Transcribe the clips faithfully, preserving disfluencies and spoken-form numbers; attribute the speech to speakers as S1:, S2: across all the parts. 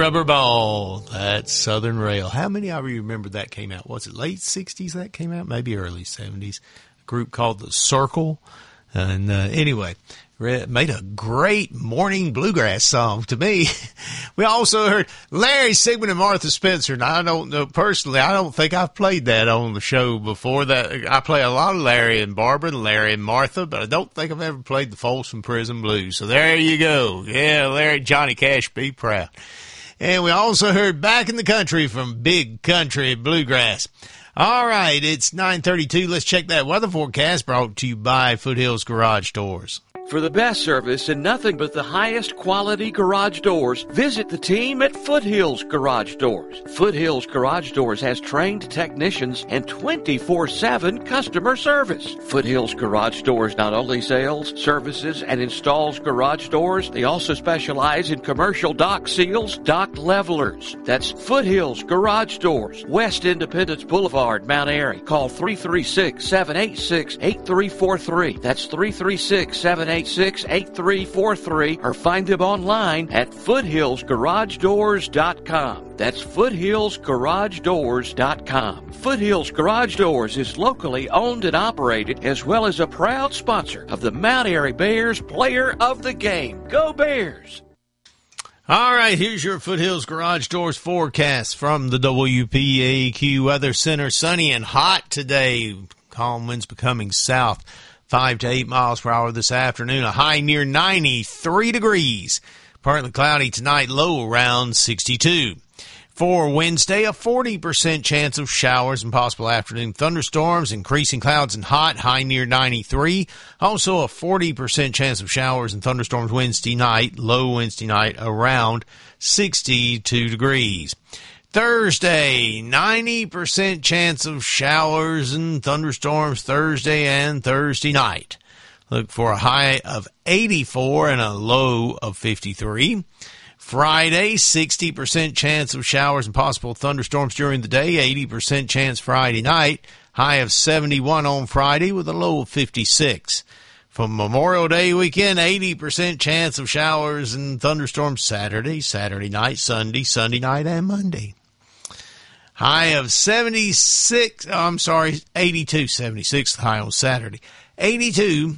S1: Rubber Ball, that's Southern Rail. How many of you remember that came out? Was it late sixties that came out? Maybe early seventies. A group called The Circle. And uh, anyway, made a great morning bluegrass song to me. We also heard Larry Sigmund and Martha Spencer. Now, I don't know, personally, I don't think I've played that on the show before. That I play a lot of Larry and Barbara and Larry and Martha, but I don't think I've ever played the Folsom Prison Blues. So there you go. Yeah, Larry, Johnny Cash, be proud. And we also heard Back in the Country from Big Country Bluegrass. All right, it's nine thirty-two. Let's check that weather forecast brought to you by Foothills Garage Doors.
S2: For the best service and nothing but the highest quality garage doors, visit the team at Foothills Garage Doors. Foothills Garage Doors has trained technicians and twenty-four seven customer service. Foothills Garage Doors not only sells, services, and installs garage doors, they also specialize in commercial dock seals, dock levelers. That's Foothills Garage Doors, West Independence Boulevard, Mount Airy. Call three three six, seven eight six, eight three four three. That's three three six, seven eight six, eight three four three, or find them online at foothills garage doors dot com. That's foothills garage doors dot com. Foothills Garage Doors is locally owned and operated, as well as a proud sponsor of the Mount Airy Bears Player of the Game. Go Bears!
S1: All right, here's your Foothills Garage Doors forecast from the W P A Q Weather Center. Sunny and hot today. Calm winds becoming south. Five to eight miles per hour this afternoon. A high near ninety-three degrees. Partly cloudy tonight, low around sixty-two. For Wednesday, a forty percent chance of showers and possible afternoon thunderstorms. Increasing clouds and hot, high near ninety-three. Also a forty percent chance of showers and thunderstorms Wednesday night, low Wednesday night around sixty-two degrees. Thursday, ninety percent chance of showers and thunderstorms Thursday and Thursday night. Look for a high of eighty-four and a low of fifty-three. Friday, sixty percent chance of showers and possible thunderstorms during the day, eighty percent chance Friday night, high of seventy-one on Friday with a low of fifty-six. For Memorial Day weekend, eighty percent chance of showers and thunderstorms Saturday, Saturday night, Sunday, Sunday night, and Monday. High of seventy-six, oh, I'm sorry, eighty-two, seventy-six high on Saturday. eighty-two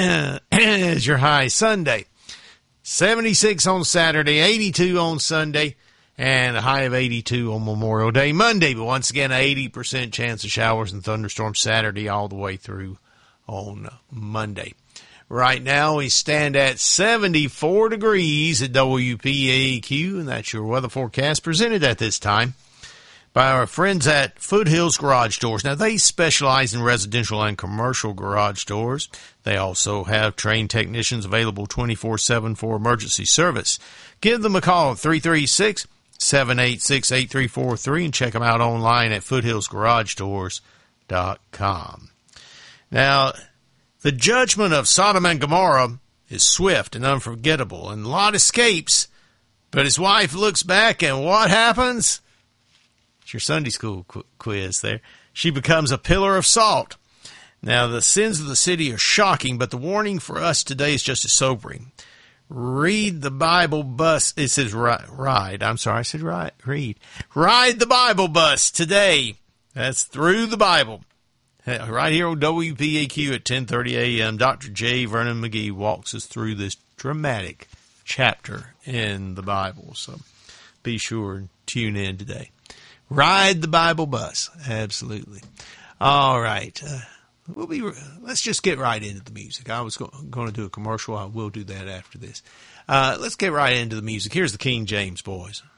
S1: is your high Sunday. seventy-six on Saturday, eighty-two on Sunday, and a high of eighty-two on Memorial Day Monday. But once again, eighty percent chance of showers and thunderstorms Saturday all the way through on Monday. Right now, we stand at seventy-four degrees at W P A Q, and that's your weather forecast presented at this time by our friends at Foothills Garage Doors. Now, they specialize in residential and commercial garage doors. They also have trained technicians available twenty-four seven for emergency service. Give them a call at three three six, seven eight six, eight three four three and check them out online at foothills garage doors dot com. Now, the judgment of Sodom and Gomorrah is swift and unforgettable, and Lot escapes, but his wife looks back, and what happens? It's your Sunday school qu- quiz there. She becomes a pillar of salt. Now, the sins of the city are shocking, but the warning for us today is just as sobering. Read the Bible bus. It says ride. ride. I'm sorry, I said ride. Read. Ride the Bible bus today. That's through the Bible. Right here on W P A Q at ten thirty a.m., Doctor J. Vernon McGee walks us through this dramatic chapter in the Bible. So be sure and tune in today. Ride the Bible bus. Absolutely. All right. Uh, we'll be. Let's just get right into the music. I was go- going to do a commercial. I will do that after this. Uh, let's get right into the music. Here's the King James Boys.